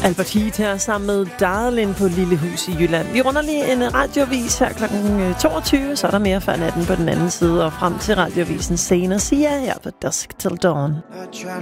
Albert Heat her sammen med Darlin på Lille Hus i Jylland. Vi runder lige en radioavis her kl. 22, så er der mere før natten på den anden side, og frem til radioavisen senere siger jeg her på Dusk Till Dawn.